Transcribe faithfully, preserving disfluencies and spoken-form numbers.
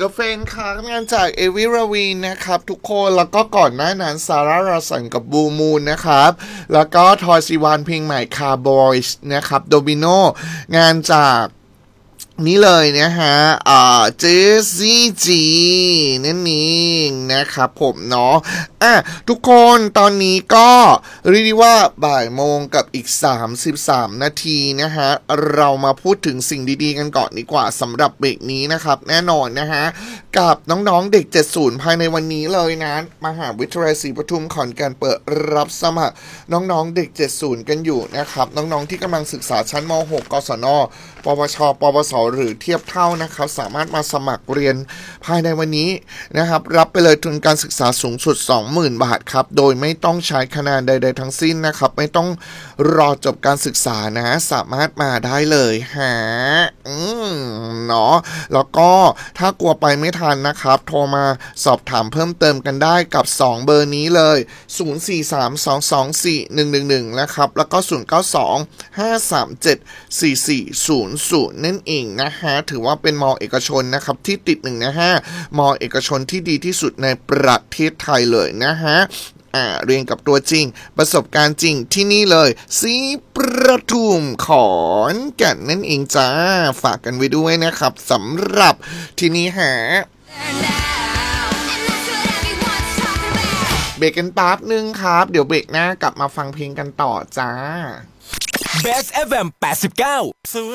กับเฟนค่ะงานจากเอวิราวีนนะครับทุกคนแล้วก็ก่อนหน้านั้นซาร่าราสันกับบูมูนนะครับแล้วก็ทอยซีวานเพลงใหม่คาร์บอยส์นะครับโดมิโนงานจากนี่เลยนะฮะอ่าเจสซี่จีนั่นเองนะครับผมเนาะอ่ะทุกคนตอนนี้ก็เรียกว่าบ่ายโมงกับอีกสามสิบสามนาทีนะฮะเรามาพูดถึงสิ่งดีๆกันก่อนดีกว่าสำหรับเบรกนี้นะครับแน่นอนนะฮะกับน้องๆเด็กเจ็ดสิบภายในวันนี้เลยนะมหาวิทยาลัยศรีปทุมขอนแก่นเปิดรับสมัครน้องๆเด็กเจ็ดสิบกันอยู่นะครับน้องๆที่กำลังศึกษาชั้นม หก กศน ปวช ปวส หรือเทียบเท่านะครับสามารถมาสมัครเรียนภายในวันนี้นะครับรับไปเลยทุนการศึกษาสูงสุด สองหมื่น บาทครับโดยไม่ต้องใช้คะแนนใดๆทั้งสิ้นนะครับไม่ต้องรอจบการศึกษานะสามารถมาได้เลยฮะอืมเนาะแล้วก็ถ้ากลัวไปไม่ทันนะครับโทรมาสอบถามเพิ่มเติมกันได้กับสองเบอร์นี้เลยศูนย์ สี่ สาม สอง สอง สี่ หนึ่ง หนึ่ง หนึ่งนะครับแล้วก็ศูนย์ เก้า สอง ห้า สาม เจ็ด สี่ สี่ ศูนย์ ศูนย์นั่นเองนะฮะถือว่าเป็นมอเอกชนนะครับที่ติดหนึ่งนะฮะมอเอกชนที่ดีที่สุดในประเทศไทยเลยนะฮะอ่าเรียนกับตัวจริงประสบการณ์จริงที่นี่เลยศรีประทุมขอนแก่นนั่นเองจ้าฝากกันไว้ด้วยนะครับสำหรับที่นี่ฮะเบรกกันแป๊บนึงครับเดี๋ยวเบรกหน้ากลับมาฟังเพลงกันต่อจ้า Best เอฟ เอ็ม แปดสิบเก้า